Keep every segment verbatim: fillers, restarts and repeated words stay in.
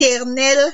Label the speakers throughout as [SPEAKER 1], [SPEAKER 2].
[SPEAKER 1] l'Éternel,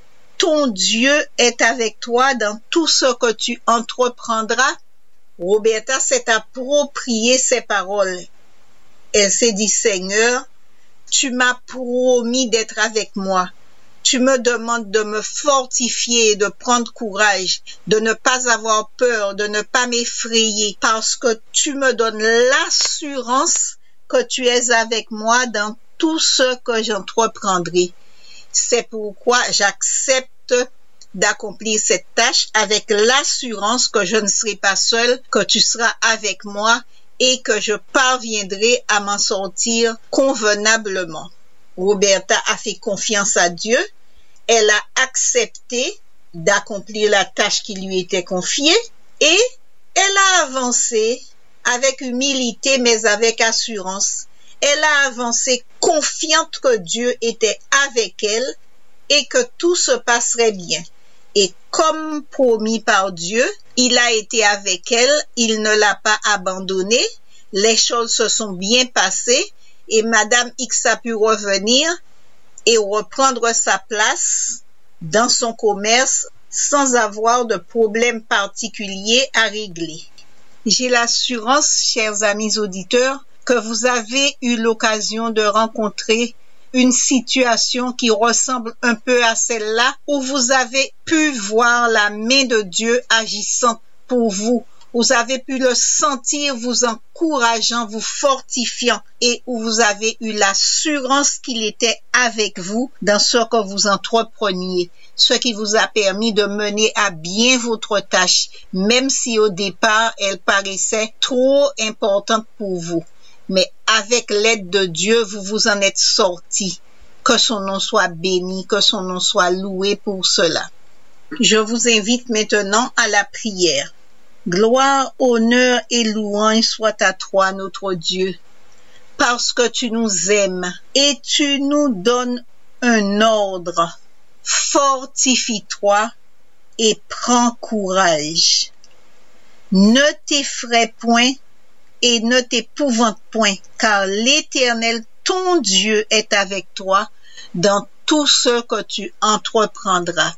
[SPEAKER 1] ton Dieu est avec toi dans tout ce que tu entreprendras. Roberta s'est approprié ces paroles. Elle s'est dit, Seigneur, tu m'as promis d'être avec moi. Tu me demandes de me fortifier, de prendre courage, de ne pas avoir peur, de ne pas m'effrayer, parce que tu me donnes l'assurance que tu es avec moi dans tout ce que j'entreprendrai. C'est pourquoi j'accepte d'accomplir cette tâche avec l'assurance que je ne serai pas seule, que tu seras avec moi et que je parviendrai à m'en sortir convenablement. Roberta a fait confiance à Dieu. Elle a accepté d'accomplir la tâche qui lui était confiée et elle a avancé avec humilité mais avec assurance. Elle a avancé confiante que Dieu était avec elle et que tout se passerait bien. Et comme promis par Dieu, il a été avec elle, il ne l'a pas abandonnée, les choses se sont bien passées et Madame X a pu revenir et reprendre sa place dans son commerce sans avoir de problème particulier à régler. J'ai l'assurance, chers amis auditeurs, que vous avez eu l'occasion de rencontrer une situation qui ressemble un peu à celle-là, où vous avez pu voir la main de Dieu agissant pour vous. Vous avez pu le sentir vous encourageant, vous fortifiant, et où vous avez eu l'assurance qu'il était avec vous dans ce que vous entrepreniez, ce qui vous a permis de mener à bien votre tâche, même si au départ elle paraissait trop importante pour vous. Mais avec l'aide de Dieu, vous vous en êtes sortis. Que son nom soit béni, que son nom soit loué pour cela. Je vous invite maintenant à la prière. Gloire, honneur et louange soient à toi, notre Dieu, parce que tu nous aimes et tu nous donnes un ordre. Fortifie-toi et prends courage. Ne t'effraie point et ne t'épouvante point, car l'Éternel, ton Dieu, est avec toi dans tout ce que tu entreprendras.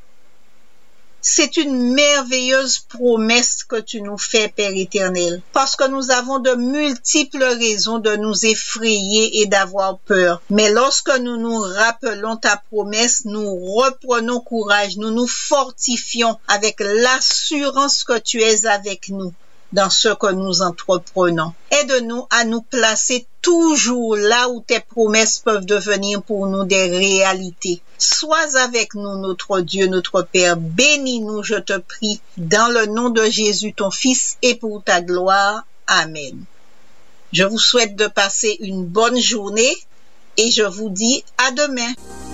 [SPEAKER 1] C'est une merveilleuse promesse que tu nous fais, Père éternel, parce que nous avons de multiples raisons de nous effrayer et d'avoir peur. Mais lorsque nous nous rappelons ta promesse, nous reprenons courage, nous nous fortifions avec l'assurance que tu es avec nous dans ce que nous entreprenons. Aide-nous à nous placer toujours là où tes promesses peuvent devenir pour nous des réalités. Sois avec nous, notre Dieu, notre Père. Bénis-nous, je te prie, dans le nom de Jésus, ton Fils, et pour ta gloire. Amen. Je vous souhaite de passer une bonne journée et je vous dis à demain.